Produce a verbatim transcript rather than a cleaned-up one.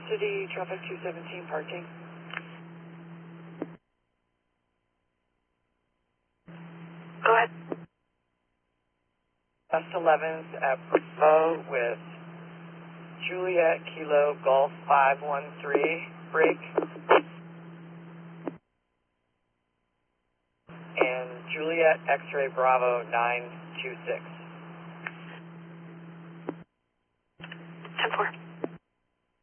City, traffic two seventeen, parking. Go ahead. S eleven's at Bravo with Juliet Kilo Golf five one three, break. And Juliet X-ray Bravo nine two six.